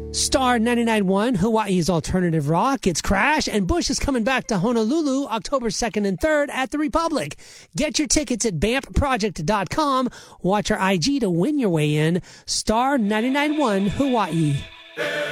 Star 99.1, Hawaii's alternative rock. It's Crash, and Bush is coming back to Honolulu October 2nd and 3rd at the Republic. Get your tickets at BAMPproject.com. Watch our IG to win your way in. Star 99.1, Hawaii.